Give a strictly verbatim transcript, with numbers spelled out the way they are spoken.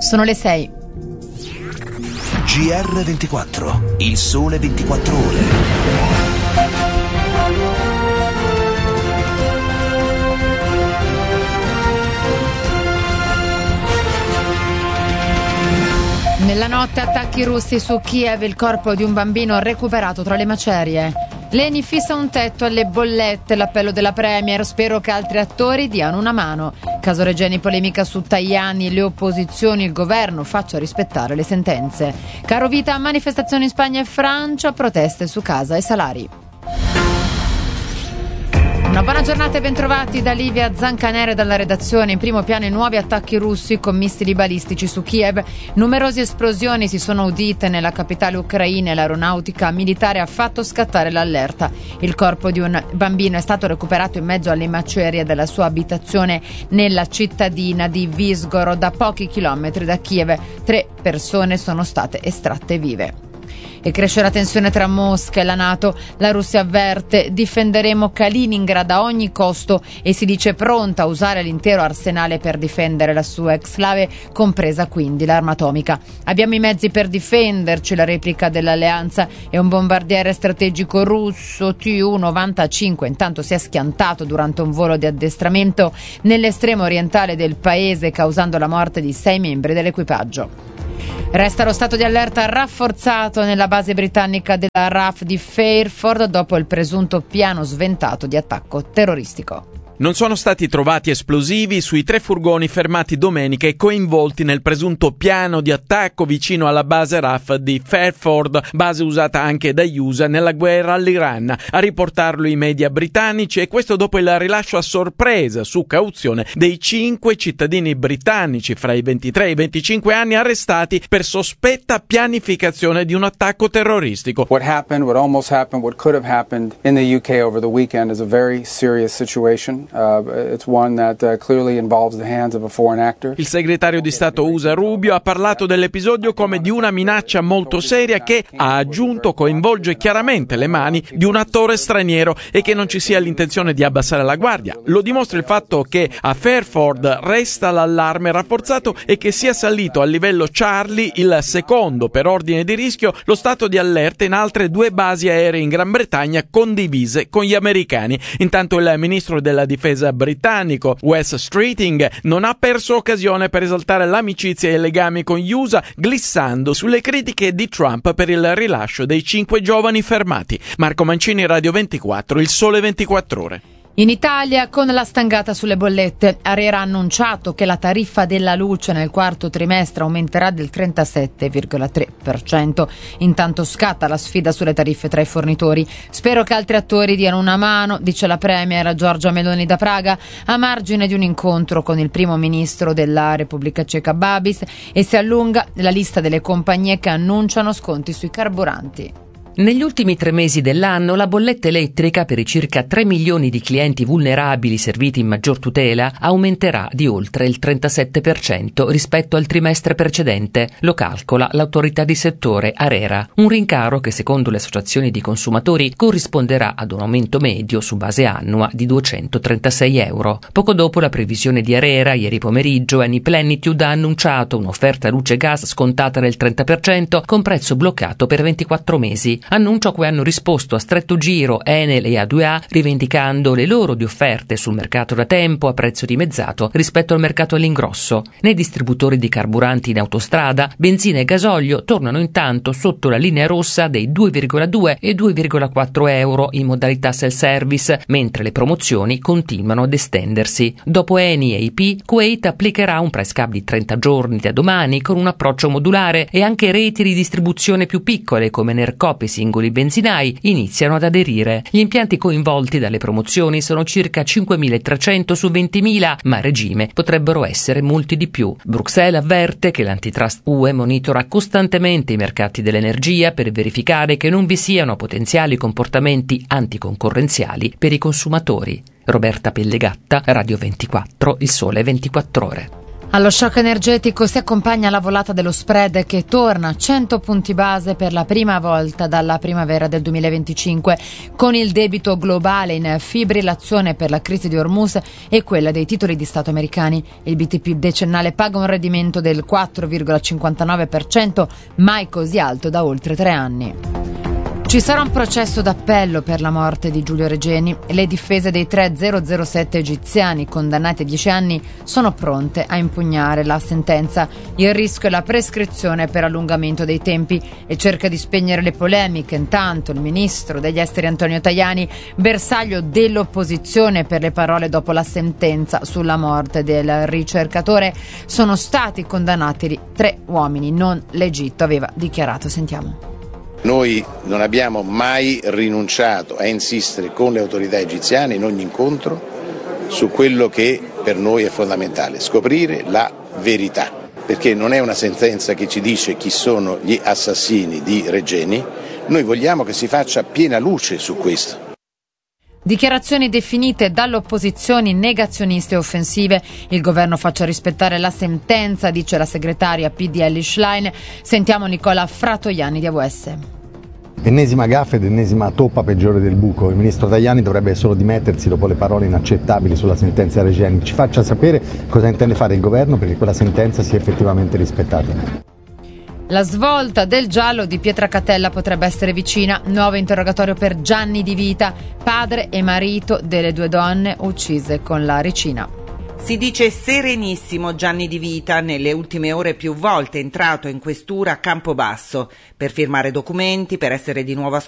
Sono le sei. G R ventiquattro, il sole ventiquattro ore. Nella notte attacchi russi su Kiev, il corpo di un bambino recuperato tra le macerie. L'Eni fissa un tetto alle bollette, l'appello della Premier, spero che altri attori diano una mano. Caso Regeni, polemica su Tajani, le opposizioni, il governo faccia rispettare le sentenze. Caro vita, manifestazioni in Spagna e Francia, proteste su casa e salari. Una buona giornata e bentrovati da Livia Zancanere dalla redazione. In primo piano i nuovi attacchi russi con missili balistici su Kiev. Numerose esplosioni si sono udite nella capitale ucraina e l'aeronautica militare ha fatto scattare l'allerta. Il corpo di un bambino è stato recuperato in mezzo alle macerie della sua abitazione nella cittadina di Vyzgorod, a pochi chilometri da Kiev. Tre persone sono state estratte vive. E cresce la tensione tra Mosca e la NATO. La Russia avverte: difenderemo Kaliningrad a ogni costo, e si dice pronta a usare l'intero arsenale per difendere la sua exclave, compresa quindi l'arma atomica. Abbiamo i mezzi per difenderci, la replica dell'alleanza. E un bombardiere strategico russo T U novantacinque intanto si è schiantato durante un volo di addestramento nell'estremo orientale del paese, causando la morte di sei membri dell'equipaggio. Resta lo stato di allerta rafforzato nella base britannica della R A F di Fairford dopo il presunto piano sventato di attacco terroristico. Non sono stati trovati esplosivi sui tre furgoni fermati domenica e coinvolti nel presunto piano di attacco vicino alla base R A F di Fairford, base usata anche dagli U S A nella guerra all'Iran. A riportarlo i media britannici, e questo dopo il rilascio a sorpresa su cauzione dei cinque cittadini britannici fra i ventitré e i venticinque anni arrestati per sospetta pianificazione di un attacco terroristico. What happened, what almost happened, what could have happened in the U K over the weekend is a very serious situation. Uh, it's one that uh, clearly involves the hands of a foreign actor. Il segretario di Stato U S A Rubio ha parlato dell'episodio come di una minaccia molto seria che, ha aggiunto, coinvolge chiaramente le mani di un attore straniero e che non ci sia l'intenzione di abbassare la guardia. Lo dimostra il fatto che a Fairford resta l'allarme rafforzato e che sia salito al livello Charlie, il secondo per ordine di rischio, lo stato di allerta in altre due basi aeree in Gran Bretagna condivise con gli americani. Intanto il ministro della difesa britannico Wes Streeting non ha perso occasione per esaltare l'amicizia e i legami con gli U S A, glissando sulle critiche di Trump per il rilascio dei cinque giovani fermati. Marco Mancini, Radio ventiquattro, il sole ventiquattro ore. In Italia, con la stangata sulle bollette, ARERA ha annunciato che la tariffa della luce nel quarto trimestre aumenterà del trentasette virgola tre per cento. Intanto scatta la sfida sulle tariffe tra i fornitori. Spero che altri attori diano una mano, dice la Premier Giorgia Meloni da Praga, a margine di un incontro con il primo ministro della Repubblica Ceca Babis, e si allunga la lista delle compagnie che annunciano sconti sui carburanti. Negli ultimi tre mesi dell'anno la bolletta elettrica per i circa tre milioni di clienti vulnerabili serviti in maggior tutela aumenterà di oltre il trentasette per cento rispetto al trimestre precedente, lo calcola l'autorità di settore ARERA. Un rincaro che secondo le associazioni di consumatori corrisponderà ad un aumento medio su base annua di duecentotrentasei euro. Poco dopo la previsione di ARERA, ieri pomeriggio Eni Plenitude ha annunciato un'offerta luce gas scontata del trenta per cento con prezzo bloccato per ventiquattro mesi. Annuncio a cui hanno risposto a stretto giro Enel e A due A, rivendicando le loro di offerte sul mercato da tempo a prezzo dimezzato rispetto al mercato all'ingrosso. Nei distributori di carburanti in autostrada, benzina e gasolio tornano intanto sotto la linea rossa dei due virgola due e due virgola quattro euro in modalità self-service, mentre le promozioni continuano ad estendersi. Dopo Eni e I P, Kuwait applicherà un price cap di trenta giorni da domani con un approccio modulare, e anche reti di distribuzione più piccole come Nercop e singoli benzinai iniziano ad aderire. Gli impianti coinvolti dalle promozioni sono circa cinquemilatrecento su ventimila, ma a regime potrebbero essere molti di più. Bruxelles avverte che l'antitrust U E monitora costantemente i mercati dell'energia per verificare che non vi siano potenziali comportamenti anticoncorrenziali per i consumatori. Roberta Pellegatta, Radio ventiquattro, il sole ventiquattro ore. Allo shock energetico si accompagna la volata dello spread che torna a cento punti base per la prima volta dalla primavera del duemilaventicinque, con il debito globale in fibrillazione per la crisi di Hormuz e quella dei titoli di Stato americani. Il B T P decennale paga un rendimento del quattro virgola cinquantanove per cento, mai così alto da oltre tre anni. Ci sarà un processo d'appello per la morte di Giulio Regeni. Le difese dei tre zero zero sette egiziani condannati a dieci anni sono pronte a impugnare la sentenza. Il rischio è la prescrizione per allungamento dei tempi e cerca di spegnere le polemiche. Intanto il ministro degli esteri Antonio Tajani, bersaglio dell'opposizione per le parole dopo la sentenza sulla morte del ricercatore, sono stati condannati tre uomini, non l'Egitto, aveva dichiarato. Sentiamo. Noi non abbiamo mai rinunciato a insistere con le autorità egiziane in ogni incontro su quello che per noi è fondamentale, scoprire la verità, perché non è una sentenza che ci dice chi sono gli assassini di Regeni, noi vogliamo che si faccia piena luce su questo. Dichiarazioni definite dall'opposizione negazioniste e offensive. Il governo faccia rispettare la sentenza, dice la segretaria P D L Schlein. Sentiamo Nicola Fratoianni di A V S. Ennesima gaffa ed ennesima toppa peggiore del buco. Il ministro Tajani dovrebbe solo dimettersi dopo le parole inaccettabili sulla sentenza Regeni. Ci faccia sapere cosa intende fare il governo perché quella sentenza sia effettivamente rispettata. La svolta del giallo di Pietracatella potrebbe essere vicina. Nuovo interrogatorio per Gianni Di Vita, padre e marito delle due donne uccise con la recina. Si dice serenissimo Gianni Di Vita, nelle ultime ore più volte entrato in questura a Campobasso per firmare documenti, per essere di nuovo